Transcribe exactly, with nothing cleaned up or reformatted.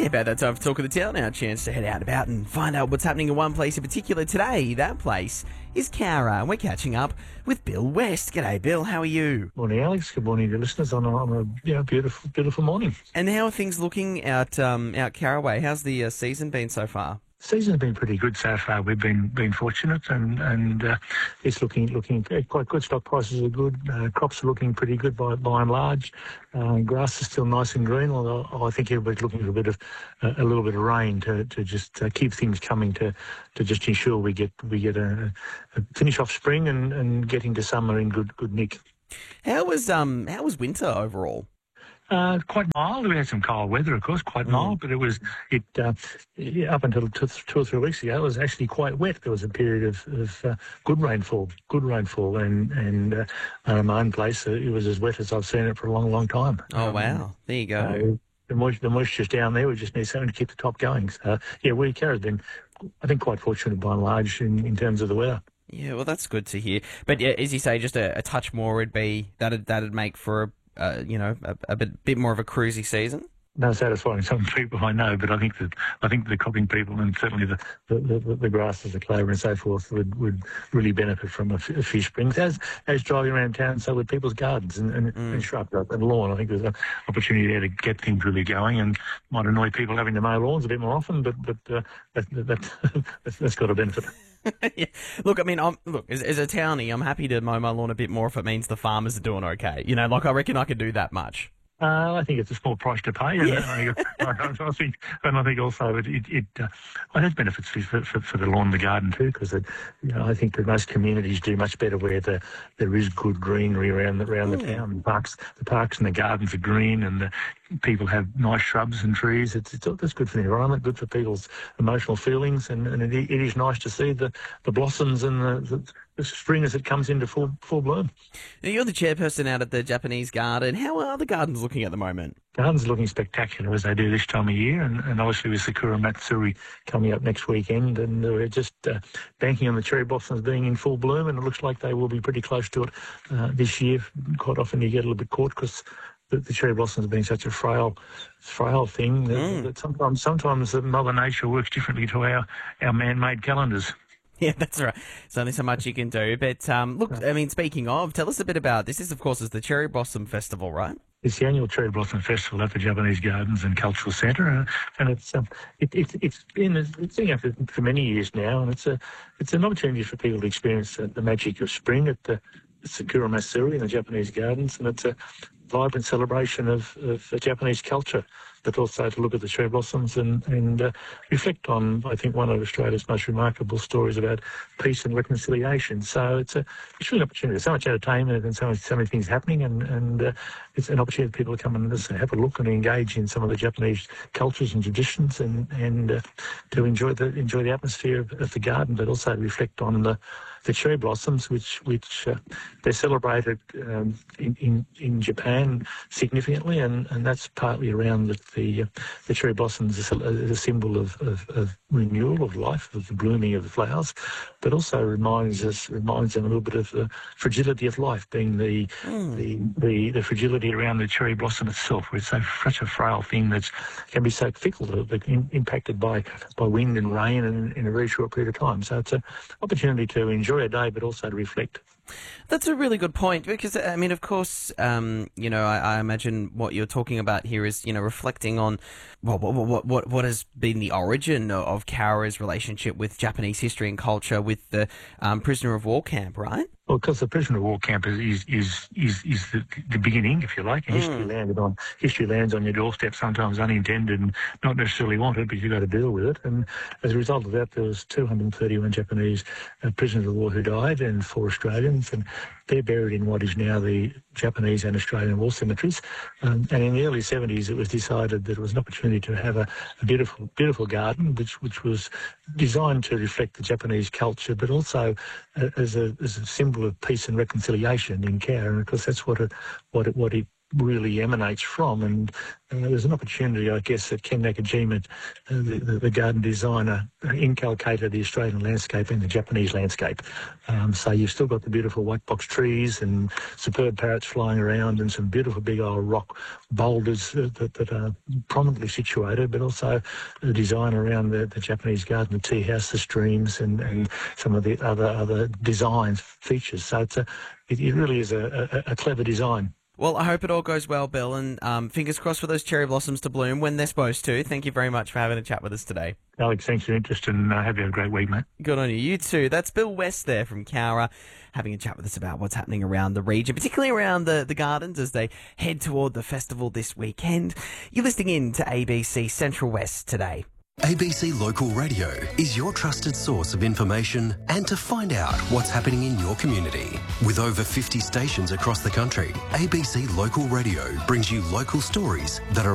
Yeah, about that time for Talk of the Town. Our chance to head out and about and find out what's happening in one place in particular today. That place is Cowra, and we're catching up with Bill West. G'day, Bill. How are you? Morning, Alex. Good morning to your listeners on a, on a you know, beautiful, beautiful morning. And how are things looking out um, out Cowra? How's the uh, season been so far? Season's been pretty good so far. We've been been fortunate, and and uh, it's looking looking quite good. Stock prices are good. Uh, crops are looking pretty good by by and large. Uh, grass is still nice and green. Although I think everybody's looking for a bit of uh, a little bit of rain to to just uh, keep things coming to to just ensure we get we get a, a finish off spring and, and get into summer in good good nick. How was um how was winter overall? Uh, quite mild. We had some cold weather, of course, quite mild, mm. but it was, it uh, up until two, two or three weeks ago, it was actually quite wet. There was a period of, of uh, good rainfall, good rainfall, and, and uh, in my own place, uh, it was as wet as I've seen it for a long, long time. Oh, um, wow. There you go. Uh, the, moisture, the moisture's down there. We just need something to keep the top going. So, yeah, we Cowra's been, I think, quite fortunate by and large in, in terms of the weather. Yeah, well, that's good to hear. But yeah, as you say, just a, a touch more would be, that'd, that'd make for a Uh, you know, a, a bit bit more of a cruisy season. No, satisfying some people I know, but I think that I think the cropping people and certainly the the, the, the grasses, the clover and so forth would, would really benefit from a, f- a few springs. As as driving around town, so would people's gardens and, and, mm. and shrubs and lawn. I think there's an opportunity there to get things really going, and might annoy people having to mow lawns a bit more often, but but uh, that, that, that's, that's got a benefit. Yeah. Look, I mean, I'm, look, as, as a townie, I'm happy to mow my lawn a bit more if it means the farmers are doing okay. You know, like I reckon I could do that much. Uh, I think it's a small price to pay, and, yeah. I, think, I think, and I think also it it, it, uh, it has benefits for, for, for the lawn and the garden too, because you know, I think that most communities do much better where the, there is good greenery around the around mm. the town. The parks, the parks and the gardens are green, and the people have nice shrubs and trees. It's it's that's good for the environment, good for people's emotional feelings, and, and it, it is nice to see the, the blossoms and the, the the spring as it comes into full full bloom. Now, you're the chairperson out at the Japanese garden. How are the gardens looking at the moment? Gardens are looking spectacular as they do this time of year, and, and obviously with Sakura Matsuri coming up next weekend, and we're just uh, banking on the cherry blossoms being in full bloom, and it looks like they will be pretty close to it uh, this year. Quite often you get a little bit caught because the, the cherry blossoms being such a frail, frail thing that, mm. that sometimes sometimes Mother Nature works differently to our, our man-made calendars. Yeah, that's right. There's only so much you can do. But um, look, I mean, speaking of, tell us a bit about this. Is, of course, is the Cherry Blossom Festival, right? It's the annual Cherry Blossom Festival at the Japanese Gardens and Cultural Centre, uh, and it's um, it, it, it's been it's been for, for many years now, and it's a it's an opportunity for people to experience uh, the magic of spring at the Sakura Matsuri in the Japanese Gardens, and it's a vibrant celebration of, of Japanese culture, but also to look at the cherry blossoms and, and uh, reflect on, I think, one of Australia's most remarkable stories about peace and reconciliation. So it's a it's really an opportunity. There's so much entertainment and so, much, so many things happening, and, and uh, it's an opportunity for people to come and just have a look and engage in some of the Japanese cultures and traditions, and, and uh, to enjoy the enjoy the atmosphere of, of the garden, but also reflect on the the cherry blossoms, which which uh, they're celebrated um, in, in in Japan significantly, and, and that's partly around the the, uh, the cherry blossoms as a, as a symbol of, of, of renewal of life, of the blooming of the flowers, but also reminds us reminds them a little bit of the fragility of life, being the mm. the, the the fragility around the cherry blossom itself, where it's so, such a frail thing that can be so fickle, that in, impacted by by wind and rain in, in a very short period of time. So it's an opportunity to enjoy a day, but also to reflect. That's a really good point, because, I mean, of course, um, you know, I, I imagine what you're talking about here is, you know, reflecting on what what what what has been the origin of Cowra's relationship with Japanese history and culture, with the um, prisoner of war camp, right? Well, because the prisoner of war camp is is is is, is the, the beginning, if you like. And history mm. landed on history lands on your doorstep, sometimes unintended and not necessarily wanted, but you got to deal with it. And as a result of that, there was two hundred thirty-one Japanese uh, prisoners of war who died, and four Australians, and they're buried in what is now the Japanese and Australian war cemeteries. Um, and in the early seventies, it was decided that it was an opportunity to have a, a beautiful, beautiful garden, which which was designed to reflect the Japanese culture, but also uh, as a as a symbol of peace and reconciliation in Cowra. And of course, that's what it what it what it really emanates from. And uh, there's an opportunity, I guess, that Ken Nakajima, uh, the, the, the garden designer, uh, inculcated the Australian landscape and the Japanese landscape. Um, so you've still got the beautiful white box trees and superb parrots flying around and some beautiful big old rock boulders uh, that, that are prominently situated, but also the design around the, the Japanese garden, the tea house, the streams, and, and some of the other other designs, features. So it's a, it, it really is a, a, a clever design. Well, I hope it all goes well, Bill, and um, fingers crossed for those cherry blossoms to bloom when they're supposed to. Thank you very much for having a chat with us today. Alex, thanks for your interest, and uh, have you a great week, mate. Good on you. You too. That's Bill West there from Cowra, having a chat with us about what's happening around the region, particularly around the, the gardens as they head toward the festival this weekend. You're listening in to A B C Central West today. A B C Local Radio is your trusted source of information and to find out what's happening in your community. With over fifty stations across the country, A B C Local Radio brings you local stories that are